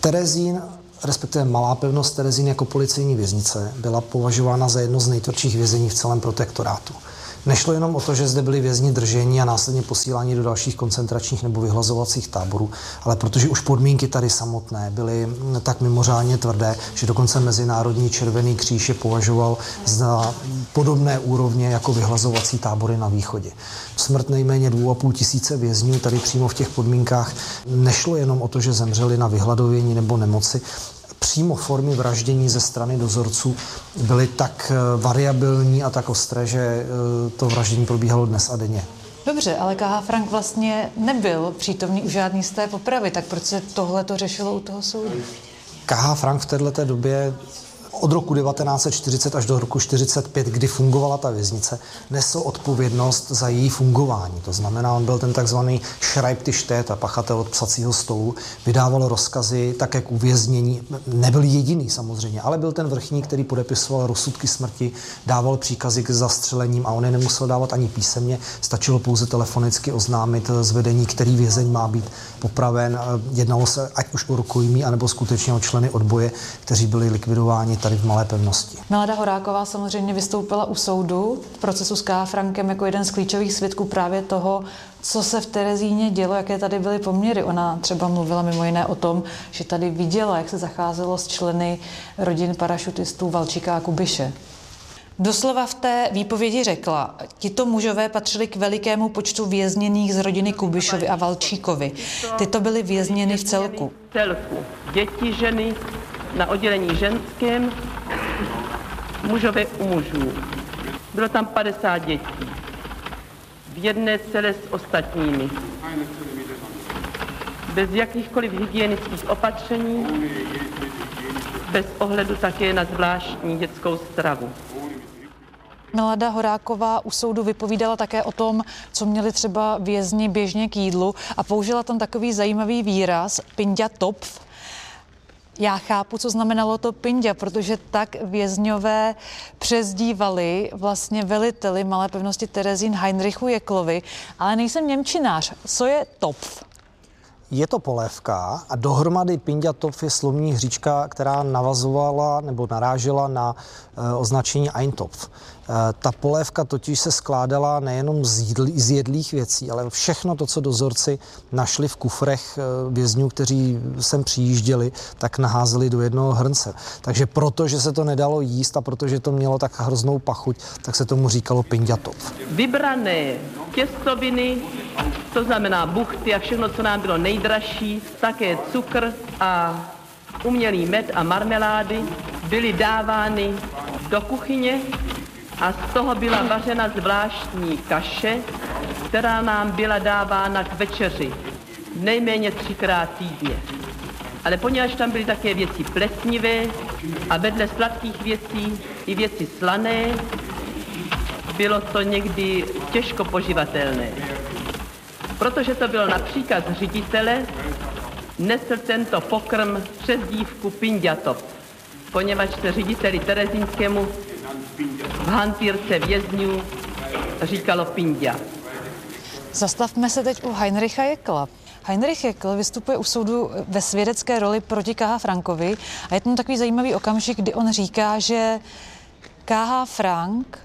Terezín, respektive Malá pevnost Terezín jako policejní věznice, byla považována za jedno z nejtvrdších vězení v celém protektorátu. Nešlo jenom o to, že zde byli vězni držení a následně posílání do dalších koncentračních nebo vyhlazovacích táborů, ale protože už podmínky tady samotné byly tak mimořádně tvrdé, že dokonce Mezinárodní červený kříž je považoval za podobné úrovně jako vyhlazovací tábory na východě. Smrt nejméně 2,5 tisíce vězňů tady přímo v těch podmínkách nešlo jenom o to, že zemřeli na vyhladovění nebo nemoci. Přímo formy vraždění ze strany dozorců byly tak variabilní a tak ostré, že to vraždění probíhalo dnes a denně. Dobře, ale K.H. Frank vlastně nebyl přítomný u žádný z té popravy, tak proč se tohle to řešilo u toho soudu? K.H. Frank v této době od roku 1940 až do roku 1945, kdy fungovala ta věznice, nesl odpovědnost za její fungování. To znamená, on byl ten takzvaný Schreibtischtäter, pachatel od psacího stolu, vydával rozkazy také k uvěznění. Nebyl jediný samozřejmě, ale byl ten vrchní, který podepisoval rozsudky smrti, dával příkazy k zastřelením a on je nemusel dávat ani písemně, stačilo pouze telefonicky oznámit z vedení, který vězeň má být popraven. Jednalo se ať už o rukojmí, anebo skutečně o členy odboje, kteří byli likvidováni tady v Malé pevnosti. Milada Horáková samozřejmě vystoupila u soudu v procesu s K. Frankem jako jeden z klíčových svědků právě toho, co se v Terezíně dělo, jaké tady byly poměry. Ona třeba mluvila mimo jiné o tom, že tady viděla, jak se zacházelo s členy rodin parašutistů Valčíka a Kubiše. Doslova v té výpovědi řekla, tito mužové patřili k velikému počtu vězněných z rodiny Kubišovi a Valčíkovi. Tyto byly vězněny v celku. Děti, ženy na oddělení ženském, mužové u mužů. Bylo tam 50 dětí. V jedné celé s ostatními. Bez jakýchkoliv hygienických opatření, bez ohledu také na zvláštní dětskou stravu. Milada Horáková u soudu vypovídala také o tom, co měli třeba vězni běžně k jídlu a použila tam takový zajímavý výraz Pindja Topf. Já chápu, co znamenalo to Pindja, protože tak vězňové přezdívali vlastně veliteli Malé pevnosti Terezín Heinrichu Jeklovi, ale nejsem němčinář. Co je Topf? Je to polévka a dohromady Pindja Topf je slovní hříčka, která navazovala nebo narážela na označení Eintopf. Ta polévka totiž se skládala nejenom z jedlých věcí, ale všechno to, co dozorci našli v kufrech vězňů, kteří sem přijížděli, tak naházeli do jednoho hrnce. Takže protože se to nedalo jíst a protože to mělo tak hroznou pachuť, tak se tomu říkalo Pindja Topf. Vybrané těstoviny, to znamená buchty a všechno, co nám bylo nejdražší, také cukr a umělý med a marmelády byly dávány do kuchyně a z toho byla vařena zvláštní kaše, která nám byla dávána k večeři nejméně 3krát týdně. Ale poněvadž tam byly také věci plesnivé a vedle sladkých věcí i věci slané, bylo to někdy těžko poživatelné. Protože to bylo na příkaz ředitele, nesl tento pokrm přezdívku Pindja Topf, poněvadž se řediteli terezínskému v hantýrce vězňů říkalo Pindja. Zastavme se teď u Heinricha Jekla. Heinrich Jekl vystupuje u soudu ve svědecké roli proti K.H. Frankovi a je tam takový zajímavý okamžik, kdy on říká, že K.H. Frank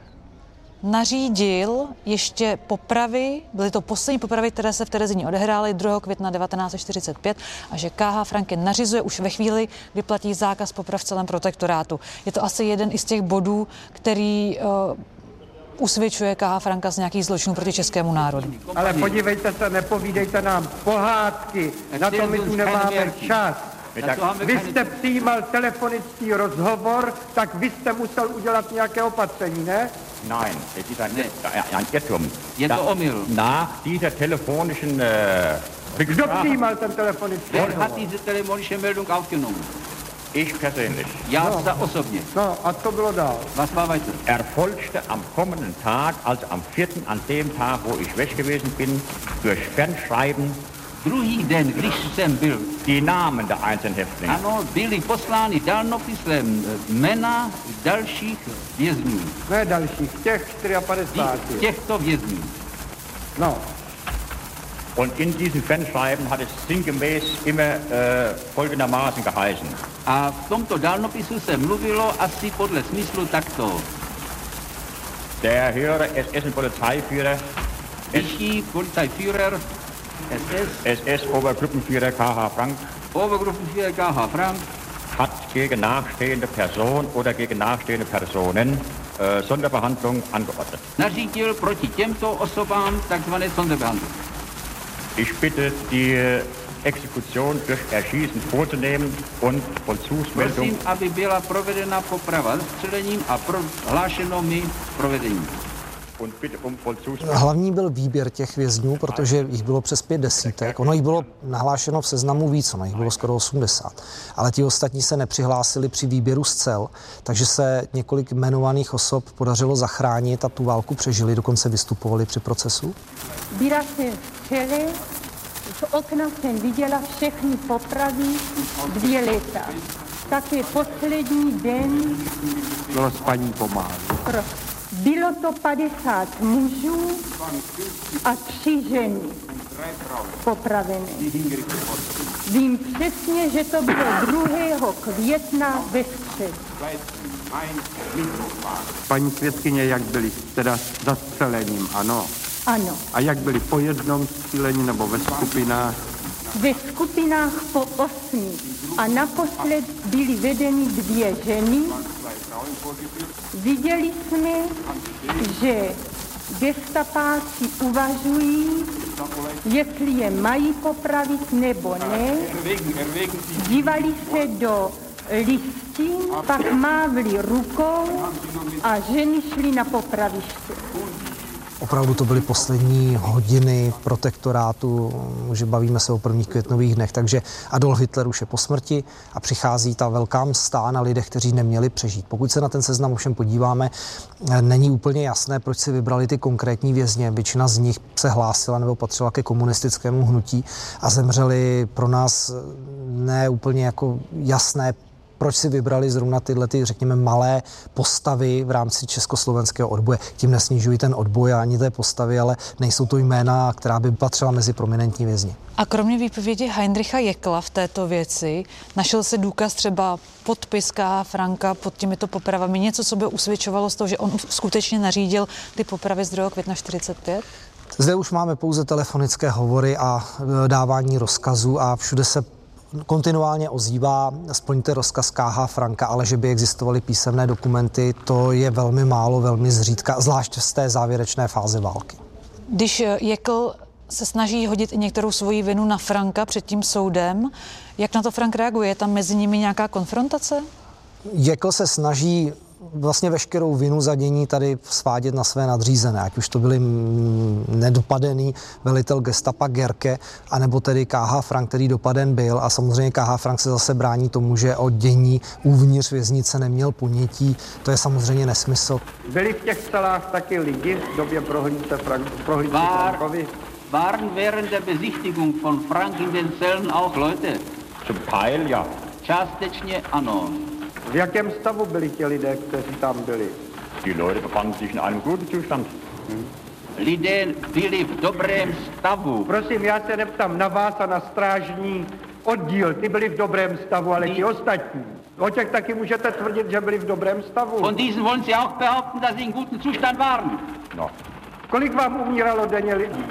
nařídil ještě popravy, byly to poslední popravy, které se v Terezíně odehrály 2. května 1945 a že K.H. Frank je nařizuje už ve chvíli, kdy platí zákaz poprav v celém protektorátu. Je to asi jeden i z těch bodů, který usvědčuje K.H. Franka z nějakých zločinů proti českému národu. Ale podívejte se, nepovídejte nám pohádky, na to my tu nemáme čas. Vy jste přijímal telefonický rozhovor, tak vy jste musel udělat nějaké opatření, ne? Nein, es ist ein Irrtum. Je to omyl. Nach dieser telefonischen Kdo přijímal ten telefonický Wer rozhovor? hat diese telefonische Meldung aufgenommen? Ich persönlich. Já osobně. No, a co bylo dál? Was war weiter? Erfolgte am kommenden Tag, also am 4., an dem Tag, wo ich weg gewesen bin, durch Fernschreiben Druhý den, když jsem byl, die Namen der einzelnen Häftlinge. ano, byly poslány dálnopisem jména dalších vězňů. Ne dalších, těch 54. Těchto vězňů. No. Und in diesen Fernschreiben hat es sinngemäß immer folgendermaßen geheißen. A v tomto dálnopisu se mluvilo asi podle smyslu takto. Der höhere SS-Polizeiführer, Vyšší Polizeiführer SS-Obergruppenführer K.H. Frank, Obergruppenführer K.H. Frank hat gegen nachstehende Person oder gegen nachstehende Personen Sonderbehandlung angeordnet. nařídil proti těmto osobám takzvané Sonderbehandlung. Ich bitte, die Exekution durch Erschießen vorzunehmen und Vollzugsmeldung. Prosím, aby byla provedena poprava zastřelením a hlášeno mi provedení. Und bitte um Vollzugsmeldung. Hlavní byl výběr těch vězňů, protože jich bylo přes 5 desítek. Ono jich bylo nahlášeno v seznamu víc, ono jich bylo skoro 80. Ale ti ostatní se nepřihlásili při výběru z cel, takže se několik jmenovaných osob podařilo zachránit a tu válku přežili, dokonce vystupovali při procesu. Byla jsem v čele, z okna jsem viděla všechny popravy 2 leta. Také poslední den. Bylo spaní pomálu. Bylo to 50 mužů a 3 ženy popravené. Vím přesně, že to bylo 2. května ve středu. Paní svědkyně, jak byli teda zastřelením, ano. Ano. A jak byli po jednom střílení nebo ve skupinách? Ve skupinách po 8. A naposled byly vedeny 2 ženy. Viděli jsme, že gestapáci uvažují, jestli je mají popravit nebo ne. Dívali se do listin, pak mávli rukou a ženy šly na popraviště. Opravdu to byly poslední hodiny protektorátu, že bavíme se o prvních květnových dnech, takže Adolf Hitler už je po smrti a přichází ta velká mstá na lidech, kteří neměli přežít. Pokud se na ten seznam ovšem podíváme, není úplně jasné, proč si vybrali ty konkrétní vězně. Většina z nich se hlásila nebo patřila ke komunistickému hnutí a zemřeli pro nás ne úplně jako jasné, proč si vybrali zrovna tyhle, řekněme, malé postavy v rámci československého odboje. Tím nesnižují ten odboj ani té postavy, ale nejsou to jména, která by patřila mezi prominentní vězni. A kromě výpovědi Heinricha Jeckla v této věci, našel se důkaz třeba podpis K.H. Franka pod těmito popravami, něco, co by usvědčovalo z toho, že on skutečně nařídil ty popravy z 2. května 1945? Zde už máme pouze telefonické hovory a dávání rozkazů a všude se kontinuálně ozývá, splňte rozkaz K.H. Franka, ale že by existovaly písemné dokumenty, to je velmi málo, velmi zřídka, zvlášť z té závěrečné fáze války. Když Jeckl se snaží hodit i některou svoji vinu na Franka před tím soudem, jak na to Frank reaguje? Je tam mezi nimi nějaká konfrontace? Jeckl se snaží vlastně veškerou vinu za dění tady svádět na své nadřízené, ať už to byli nedopadený velitel gestapa Gerke, anebo tedy K.H. Frank, který dopaden byl, a samozřejmě K.H. Frank se zase brání tomu, že o dění uvnitř věznice neměl ponětí. To je samozřejmě nesmysl. Byli v těch celách taky lidi v době prohlídky Frankovi? Waren während der Besichtigung von Frank in den Zellen auch Leute? Zum Teil, ja. Částečně ano. V jakém stavu byli ti lidé, kteří tam byli? Die Leute befanden sich in einem guten Zustand. Lidé byli v dobrém stavu. Prosím, já se neptám na vás a na strážní oddíl. Ty byli v dobrém stavu, ale ti ostatní. O těch taky můžete tvrdit, že byli v dobrém stavu. Von diesen wollen Sie auch behaupten, dass sie in gutem Zustand waren. No. Kolik vám umíralo denně lidí?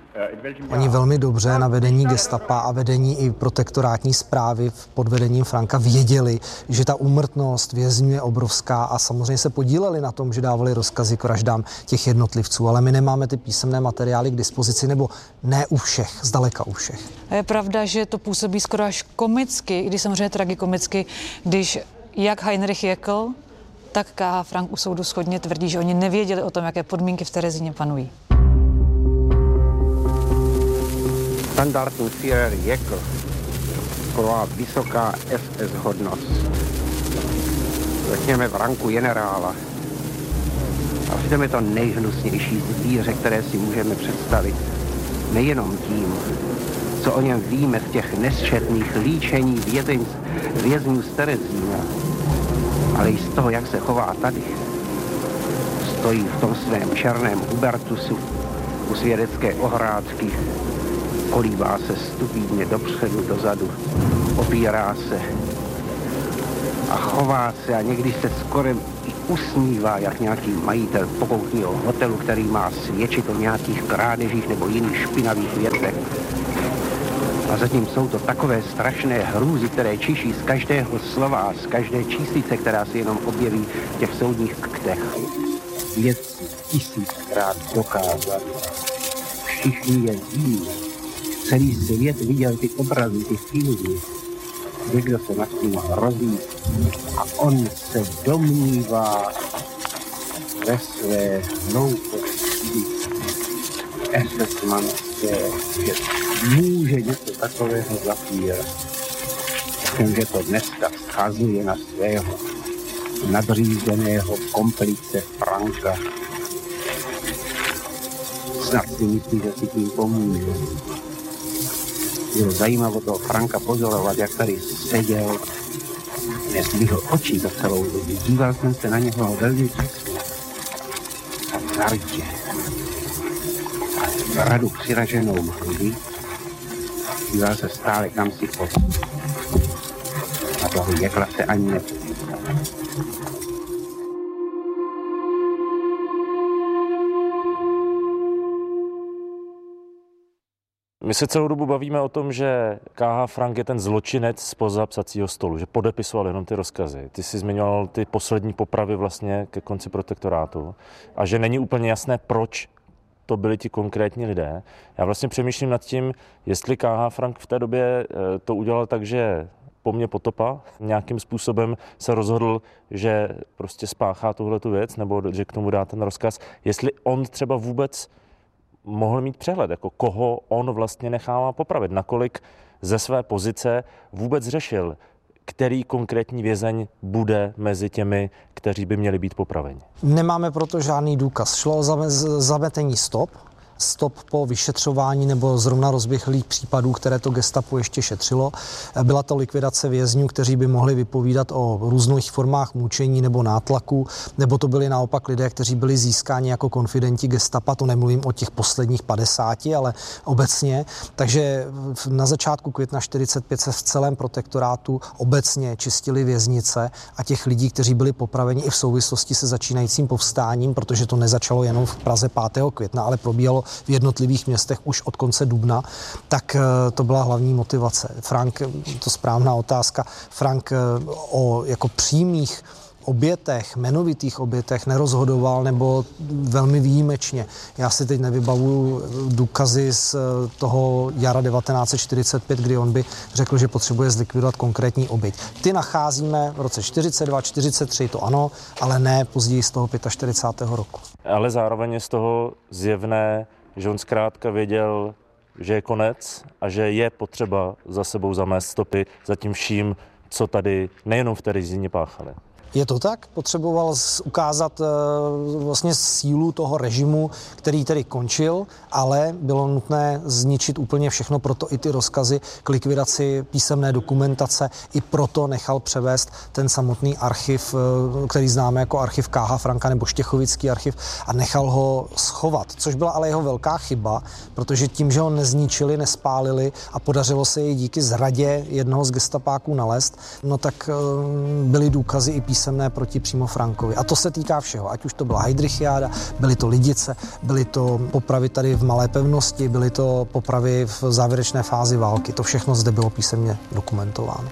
Oni velmi dobře na vedení gestapa a vedení i protektorátní správy pod vedením Franka věděli, že ta úmrtnost vězňů je obrovská a samozřejmě se podíleli na tom, že dávali rozkazy k vraždám těch jednotlivců, ale my nemáme ty písemné materiály k dispozici, nebo ne u všech, zdaleka u všech. A je pravda, že to působí skoro až komicky, i když samozřejmě tragikomicky, když jak Heinrich Jeckl, tak K.H. Frank u soudu shodně tvrdí, že oni nevěděli o tom, jaké podmínky v Terezíně panují. Standartenführer Jeckl, taková vysoká SS hodnost, řekněme v ranku generála. A přitom je to nejhnusnější zvíře, které si můžeme představit. Nejenom tím, co o něm víme z těch nesčetných líčení vězňů z Terezína, ale i z toho, jak se chová tady. Stojí v tom svém černém Hubertusu u svědecké ohrádky Kolíbá se stupidně dopředu, dozadu, opírá se a chová se a někdy se skoro i usmívá, jak nějaký majitel pokoutního hotelu, který má svědčit o nějakých krádežích nebo jiných špinavých věcech. A zatím jsou to takové strašné hrůzy, které čiší z každého slova a z každé číslice, která se jenom objeví v těch soudních ktech. Vědci 1000krát dokázali. Všichni je ví. Celý svět viděl ty obrazy, ty filmy. Někdo se nad tím hrozí a on se domnívá ve své hlouposti esesmanské, že může něco takového zapírat. Že to dneska schazuje na svého nadřízeného komplice Franka. Snad si myslí, že si tím pomůže. Bylo zajímavé toho Franka pozorovat, jak tady seděl, nezdvihl oči za celou dobu. Díval jsem se na něho velmi přesně a zarytě. A radu přiraženou hrudi díval se stále kam si pod. A toho jekla se ani nepodíval. My se celou dobu bavíme o tom, že K.H. Frank je ten zločinec zpoza psacího stolu, že podepisoval jenom ty rozkazy. Ty jsi zmiňoval ty poslední popravy vlastně ke konci protektorátu a že není úplně jasné, proč to byli ti konkrétní lidé. Já vlastně přemýšlím nad tím, jestli K.H. Frank v té době to udělal tak, že po mně potopa, nějakým způsobem se rozhodl, že prostě spáchá tuhletu věc nebo že k tomu dá ten rozkaz. Jestli on třeba vůbec mohl mít přehled, jako koho on vlastně nechává popravit, nakolik ze své pozice vůbec řešil, který konkrétní vězeň bude mezi těmi, kteří by měli být popraveni. Nemáme proto žádný důkaz. Šlo o zametení stop po vyšetřování nebo zrovna rozběhlých případů, které to gestapo ještě šetřilo. Byla to likvidace vězňů, kteří by mohli vypovídat o různých formách mučení nebo nátlaku, nebo to byli naopak lidé, kteří byli získáni jako konfidenti gestapa, to nemluvím o těch posledních 50, ale obecně. Takže na začátku května 1945 se v celém protektorátu obecně čistili věznice a těch lidí, kteří byli popraveni i v souvislosti se začínajícím povstáním, protože to nezačalo jenom v Praze 5. května, ale probíhalo v jednotlivých městech už od konce dubna, tak to byla hlavní motivace. Frank, to správná otázka, Frank o jako přímých obětech, jmenovitých obětech nerozhodoval nebo velmi výjimečně. Já si teď nevybavuju důkazy z toho jara 1945, kdy on by řekl, že potřebuje zlikvidovat konkrétní oběť. Ty nacházíme v roce 42, 43, to ano, ale ne později z toho 45. roku. Ale zároveň je z toho zjevné, že on zkrátka věděl, že je konec a že je potřeba za sebou zamést stopy za tím vším, co tady nejenom v Terezíně páchali. Je to tak? Potřeboval ukázat vlastně sílu toho režimu, který tedy končil, ale bylo nutné zničit úplně všechno, proto i ty rozkazy k likvidaci písemné dokumentace, i proto nechal převést ten samotný archiv, který známe jako archiv K.H. Franka nebo Štěchovický archiv, a nechal ho schovat, což byla ale jeho velká chyba, protože tím, že ho nezničili, nespálili a podařilo se jej díky zradě jednoho z gestapáků nalézt, no tak byly důkazy i písemné proti přímo Frankovi. A to se týká všeho, ať už to byla Heydrichiáda, byly to Lidice, byly to popravy tady v Malé Pevnosti, byly to popravy v závěrečné fázi války. To všechno zde bylo písemně dokumentováno.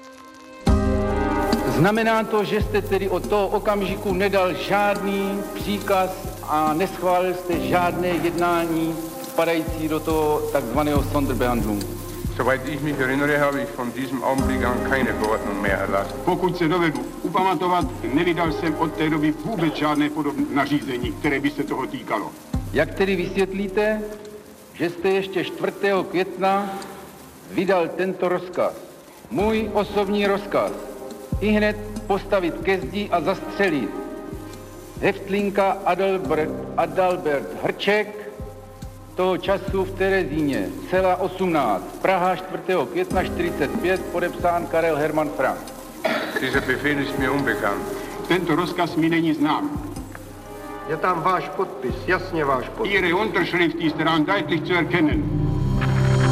Znamená to, že jste tedy od toho okamžiku nedal žádný příkaz a neschválil jste žádné jednání spadající do toho takzvaného Sonderbehandlung. Soweit ich mich erinnere, habe ich von diesem Augenblick an keine Verordnung mehr erlassen. Pokud se dovedu upamatovat, nevydal jsem od té doby vůbec žádné podobné nařízení, které by se toho týkalo. Jak tedy vysvětlíte, že jste ještě 4. května vydal tento rozkaz? Můj osobní rozkaz. Ihned postavit ke zdi a zastřelit Heftlinka Adalbert Hrček, toho času v Terezíně, cela 18, Praha 4. května 45, podepsán Karel Hermann Frank. Dieser Befehl ist mir unbekannt. Tento rozkaz mi není znám. Je tam váš podpis, jasně váš podpis. Ihre Unterschrift ist daran deutlich zu erkennen.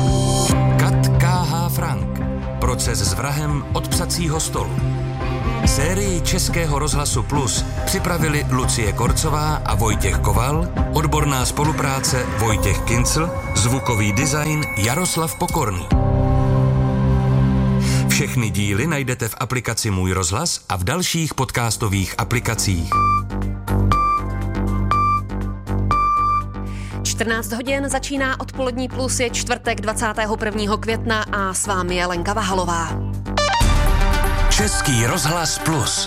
Proces s vrahem od psacího stolu. Sérii Českého rozhlasu Plus připravili Lucie Korcová a Vojtěch Koval, odborná spolupráce Vojtěch Kincl, zvukový design Jaroslav Pokorný. Všechny díly najdete v aplikaci Můj rozhlas a v dalších podcastových aplikacích. 14 hodin začíná Odpolední plus, je čtvrtek 21. května a s vámi je Lenka Vahalová. Český rozhlas Plus.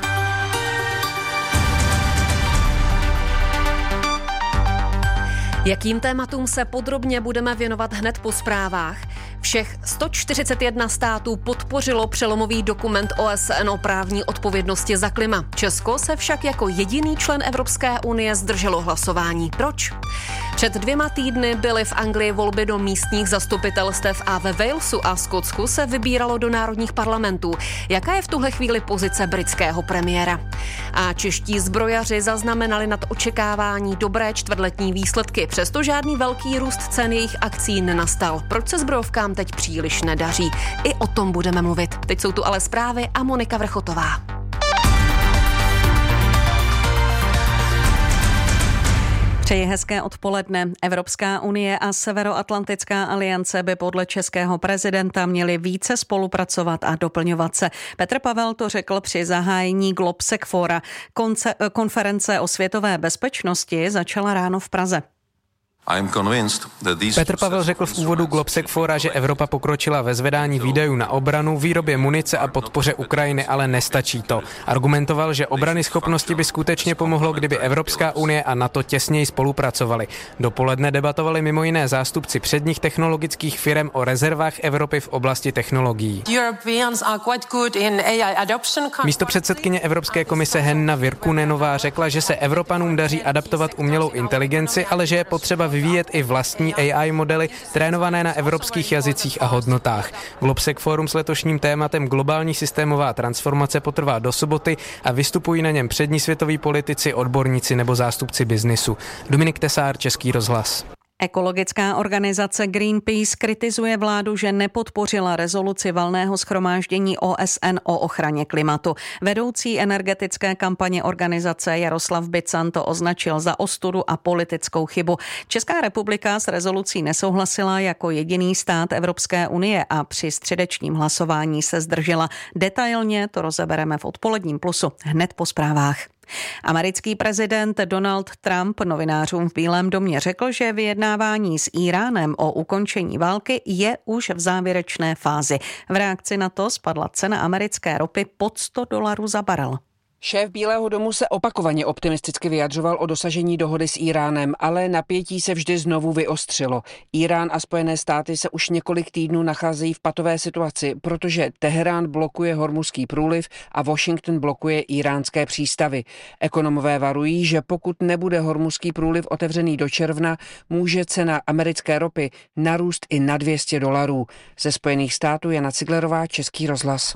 Jakým tématům se podrobně budeme věnovat hned po zprávách? Všech 141 států podpořilo přelomový dokument OSN o právní odpovědnosti za klima. Česko se však jako jediný člen Evropské unie zdrželo hlasování. Proč? Před 2 týdny byly v Anglii volby do místních zastupitelstev a ve Walesu a Skotsku se vybíralo do národních parlamentů. Jaká je v tuhle chvíli pozice britského premiéra? A čeští zbrojaři zaznamenali nad očekávání dobré čtvrtletní výsledky, přesto žádný velký růst cen jejich akcí nenastal. Proč se zbrojovkám teď příliš nedaří? I o tom budeme mluvit. Teď jsou tu ale zprávy a Monika Vrchotová. Přeji hezké odpoledne. Evropská unie a Severoatlantická aliance by podle českého prezidenta měly více spolupracovat a doplňovat se. Petr Pavel to řekl při zahájení Globsec Fora. Konference o světové bezpečnosti začala ráno v Praze. Petr Pavel řekl v úvodu Globsec Fora, že Evropa pokročila ve zvedání výdajů na obranu, výrobě munice a podpoře Ukrajiny, ale nestačí to. Argumentoval, že obranyschopnosti by skutečně pomohlo, kdyby Evropská unie a NATO těsněji spolupracovali. Dopoledne debatovali mimo jiné zástupci předních technologických firem o rezervách Evropy v oblasti technologií. Místopředsedkyně Evropské komise Henna Virkunenová řekla, že se Evropanům daří adaptovat umělou inteligenci, ale že je potřeba vyvíjet i vlastní AI modely trénované na evropských jazycích a hodnotách. Globsec Forum s letošním tématem globální systémová transformace potrvá do soboty a vystupují na něm přední světoví politici, odborníci nebo zástupci biznisu. Dominik Tesár, Český rozhlas. Ekologická organizace Greenpeace kritizuje vládu, že nepodpořila rezoluci valného shromáždění OSN o ochraně klimatu. Vedoucí energetické kampaně organizace Jaroslav Bican to označil za ostudu a politickou chybu. Česká republika s rezolucí nesouhlasila jako jediný stát Evropské unie a při středečním hlasování se zdržela. Detailně to rozebereme v Odpoledním plusu hned po zprávách. Americký prezident Donald Trump novinářům v Bílém domě řekl, že vyjednávání s Íránem o ukončení války je už v závěrečné fázi. V reakci na to spadla cena americké ropy pod $100 za barel. Šéf Bílého domu se opakovaně optimisticky vyjadřoval o dosažení dohody s Íránem, ale napětí se vždy znovu vyostřilo. Írán a Spojené státy se už několik týdnů nacházejí v patové situaci, protože Teherán blokuje Hormuzský průliv a Washington blokuje íránské přístavy. Ekonomové varují, že pokud nebude Hormuzský průliv otevřený do června, může cena americké ropy narůst i na $200. Ze Spojených států Jana Ciglerová, Český rozhlas.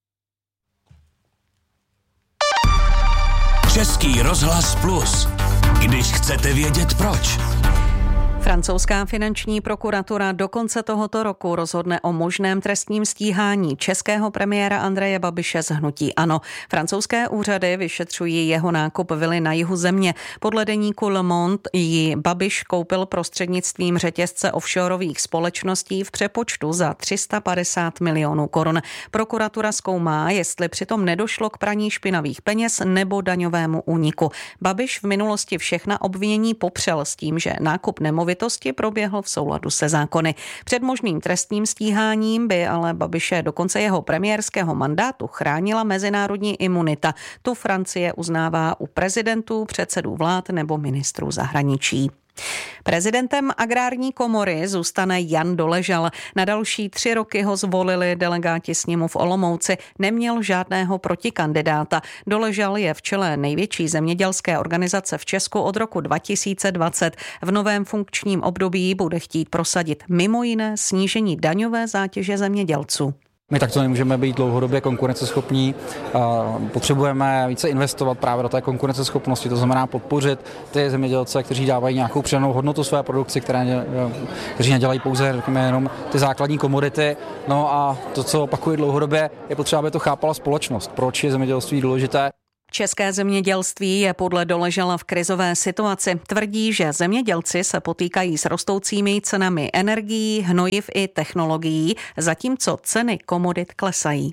Český rozhlas Plus. Když chcete vědět proč. Francouzská finanční prokuratura do konce tohoto roku rozhodne o možném trestním stíhání českého premiéra Andreje Babiše z hnutí ANO. Francouzské úřady vyšetřují jeho nákup vily na jihu země. Podle deníku Le Monde ji Babiš koupil prostřednictvím řetězce offshoreových společností v přepočtu za 350 milionů korun. Prokuratura zkoumá, jestli přitom nedošlo k praní špinavých peněz nebo daňovému úniku. Babiš v minulosti všechna obvinění popřel s tím, že nákup nemovitosti proběhl v souladu se zákony. Před možným trestním stíháním by ale Babiše do konce jeho premiérského mandátu chránila mezinárodní imunita. Tu Francie uznává u prezidentů, předsedů vlád nebo ministrů zahraničí. Prezidentem agrární komory zůstane Jan Doležal. Na další 3 roky ho zvolili delegáti sněmu v Olomouci. Neměl žádného protikandidáta. Doležal je v čele největší zemědělské organizace v Česku od roku 2020. V novém funkčním období bude chtít prosadit mimo jiné snížení daňové zátěže zemědělců. My takto nemůžeme být dlouhodobě konkurenceschopní. Potřebujeme více investovat právě do té konkurenceschopnosti, to znamená podpořit ty zemědělce, kteří dávají nějakou přidanou hodnotu své produkci, kteří nedělají pouze jenom ty základní komodity. No a to, co opakuji dlouhodobě, je potřeba, aby to chápala společnost. Proč je zemědělství důležité? České zemědělství je podle Doležala v krizové situaci. Tvrdí, že zemědělci se potýkají s rostoucími cenami energií, hnojiv i technologií, zatímco ceny komodit klesají.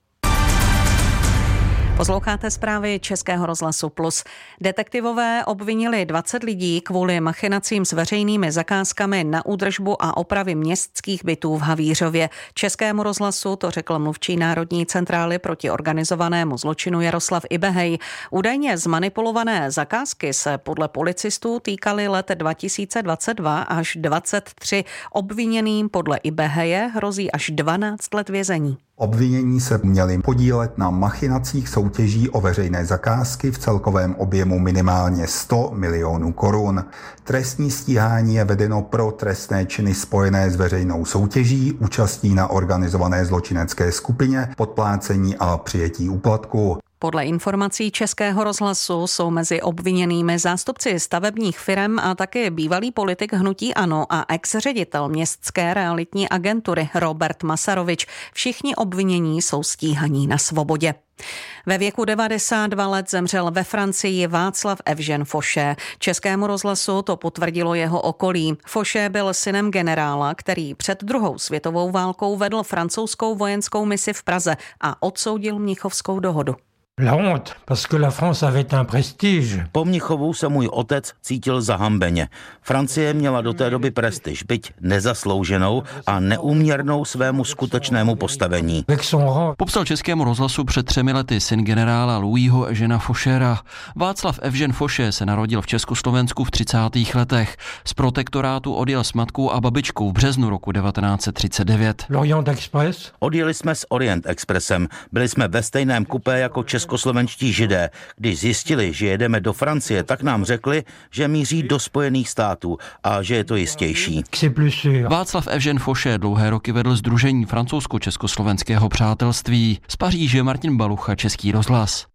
Posloucháte zprávy Českého rozhlasu Plus. Detektivové obvinili 20 lidí kvůli machinacím s veřejnými zakázkami na údržbu a opravy městských bytů v Havířově. Českému rozhlasu to řekl mluvčí Národní centrály proti organizovanému zločinu Jaroslav Ibehej. Údajně zmanipulované zakázky se podle policistů týkaly let 2022 až 2023. Obviněným podle Ibeheje hrozí až 12 let vězení. Obvinění se měli podílet na machinacích soutěží o veřejné zakázky v celkovém objemu minimálně 100 milionů korun. Trestní stíhání je vedeno pro trestné činy spojené s veřejnou soutěží, účastí na organizované zločinecké skupině, podplácení a přijetí úplatku. Podle informací Českého rozhlasu jsou mezi obviněnými zástupci stavebních firem a také bývalý politik hnutí ANO a ex-ředitel městské realitní agentury Robert Masarovič. Všichni obvinění jsou stíhaní na svobodě. Ve věku 92 let zemřel ve Francii Václav Evžen Fauché. Českému rozhlasu to potvrdilo jeho okolí. Fauché byl synem generála, který před druhou světovou válkou vedl francouzskou vojenskou misi v Praze a odsoudil Mnichovskou dohodu. La honte, parce que la France avait un prestige. Po Mnichovu se můj otec cítil zahambeně. Francie měla do té doby prestiž, byť nezaslouženou a neúměrnou svému skutečnému postavení. Popsal Českému rozhlasu před 3 lety syn generála Louisho Eugena Fauchera. Václav Evžen Fauché se narodil v Československu v 30. letech. Z protektorátu odjel s matkou a babičkou v březnu roku 1939. L'Orient Express? Odjeli jsme s Orient Expressem. Byli jsme ve stejném kupé jako českoslovenští Židé. Když zjistili, že jedeme do Francie, tak nám řekli, že míří do Spojených států a že je to jistější. Václav Evžen Fauché dlouhé roky vedl sdružení francouzsko-československého přátelství. Z Paříže Martin Balucha, Český rozhlas.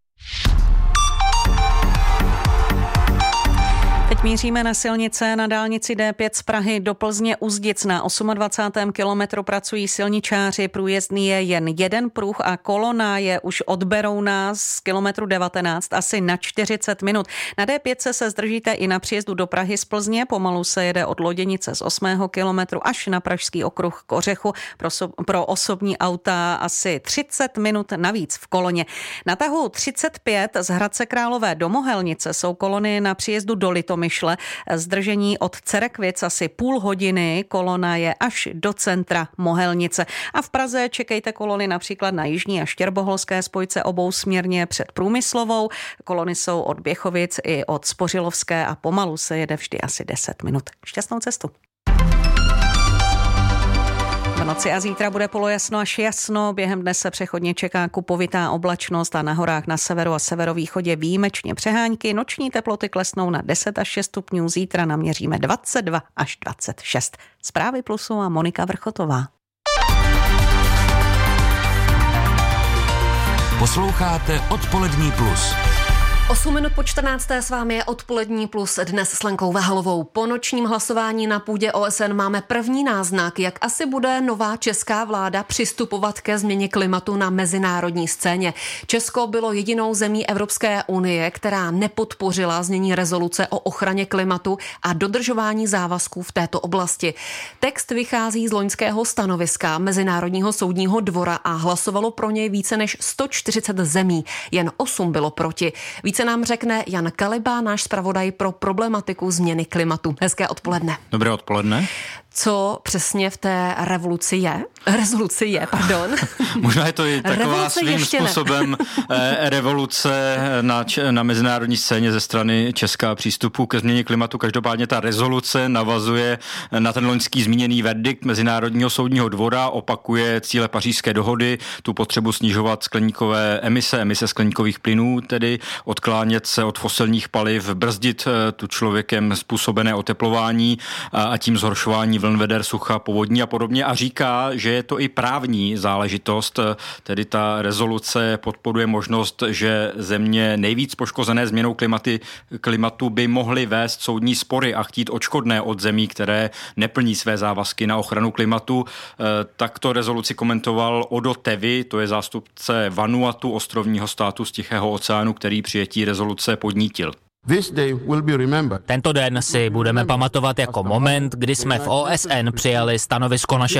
Teď míříme na silnice. Na dálnici D5 z Prahy do Plzně u Zdic na 28. kilometru pracují silničáři. Průjezdný je jen jeden pruh a kolona je už od Berouna z kilometru 19 asi na 40 minut. Na D5 se zdržíte i na příjezdu do Prahy z Plzně. Pomalu se jede od Loděnice z 8. kilometru až na Pražský okruh k Ořechu. Pro osobní auta asi 30 minut navíc v koloně. Na tahu 35 z Hradce Králové do Mohelnice jsou kolony na příjezdu do Litomyšle. Zdržení od Cerekvic asi půl hodiny, kolona je až do centra Mohelnice. A v Praze čekejte kolony například na jižní a štěrboholské spojce obousměrně před Průmyslovou. Kolony jsou od Běchovic i od Spořilovské a pomalu se jede vždy asi 10 minut. Šťastnou cestu. V noci a zítra bude polojasno až jasno, během dne se přechodně čeká kupovitá oblačnost a na horách na severu a severovýchodě výjimečně přehánky. Noční teploty klesnou na 10 až 6 stupňů, zítra naměříme 22 až 26. Zprávy Plusu a Monika Vrchotová. Posloucháte Odpolední Plus. 8 minut po 14. s vámi je Odpolední Plus, dnes s Lenkou Vahalovou. Po nočním hlasování na půdě OSN máme první náznak, jak asi bude nová česká vláda přistupovat ke změně klimatu na mezinárodní scéně. Česko bylo jedinou zemí Evropské unie, která nepodpořila znění rezoluce o ochraně klimatu a dodržování závazků v této oblasti. Text vychází z loňského stanoviska Mezinárodního soudního dvora a hlasovalo pro něj více než 140 zemí. Jen 8 bylo proti. Více nám řekne Jan Kaliba, náš zpravodaj pro problematiku změny klimatu. Hezké odpoledne. Dobré odpoledne. Co přesně v té rezoluci je, pardon. Možná je to i taková svým způsobem revoluce na mezinárodní scéně ze strany Česka přístupu ke změně klimatu. Každopádně ta rezoluce navazuje na ten loňský zmíněný verdikt Mezinárodního soudního dvora, opakuje cíle Pařížské dohody, tu potřebu snižovat skleníkové emise skleníkových plynů, tedy odklánět se od fosilních paliv, brzdit tu člověkem způsobené oteplování a tím zhoršování zvyšování vln, veder, sucha, povodní a podobně a říká, že je to i právní záležitost, tedy ta rezoluce podporuje možnost, že země nejvíc poškozené změnou klimatu by mohly vést soudní spory a chtít odškodné od zemí, které neplní své závazky na ochranu klimatu. Takto rezoluci komentoval Odo Tevi, to je zástupce Vanuatu, ostrovního státu z Tichého oceánu, který přijetí rezoluce podnítil. Tento den si budeme pamatovat jako moment, kdy jsme v OSN přijali stanovisko našeho